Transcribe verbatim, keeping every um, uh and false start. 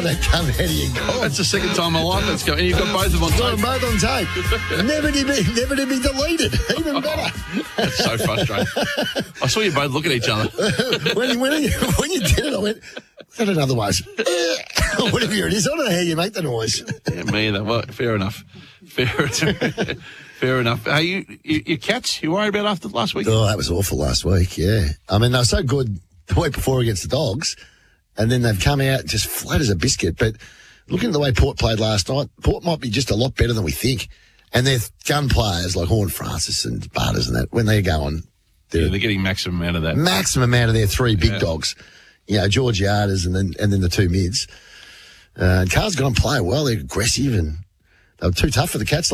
they come out of your goal. That's the second time in my life that's going. And you've got both of them on Got them tape. both on tape. never to be, never to be deleted. Even better. That's so frustrating. I saw you both look at each other. when, you, when, you, when you did it, I went, that another one. Whatever it is, I don't know how you make the noise. Yeah, me either. Well, fair enough. Fair, fair enough. Hey, you, you, your cats, you worried about after last week? Oh, that was awful last week, yeah. I mean, they were so good the week before against the Dogs, and then they've come out just flat as a biscuit. But looking at the way Port played last night, Port might be just a lot better than we think. And their gun players like Horn Francis and Butters and that, when they go on, they're, Yeah, they're getting maximum out of that. maximum out of their three big Yeah. dogs. You know, Georgiadas and then and then the two mids. Uh, and Carl's got to play well. They're aggressive and they were too tough for the Cats.